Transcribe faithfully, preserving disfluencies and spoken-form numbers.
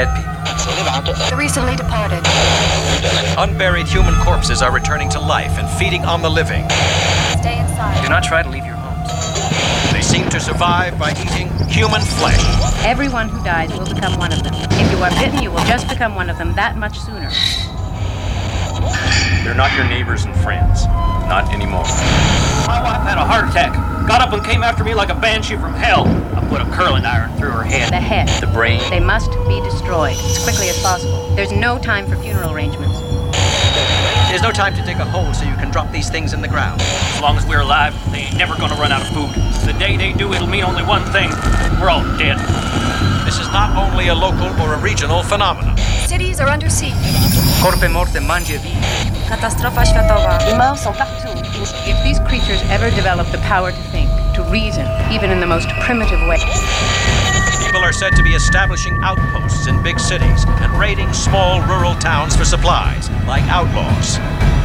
dead people. The recently departed. Unburied human corpses are returning to life and feeding on the living. Stay inside. Do not try to leave your homes. They seem to survive by eating human flesh. Everyone who dies will become one of them. If you are bitten, you will just become one of them that much sooner. They're not your neighbors and friends. Not anymore. My wife had a heart attack. Got up and came after me like a banshee from hell. I put a curling iron through her head. The head. The brain. They must be destroyed as quickly as possible. There's no time for funeral arrangements. There's no time to dig a hole so you can drop these things in the ground. As long as we're alive, they ain't never gonna run out of food. The day they do, it'll mean only one thing. We're all dead. This is not only a local or a regional phenomenon. Cities are under siege. Corpe morte mangia vita. Katastrofa światowa. Les morts sont partout. If these creatures ever develop the power to think, to reason, even in the most primitive way. People are said to be establishing outposts in big cities and raiding small rural towns for supplies, like outlaws.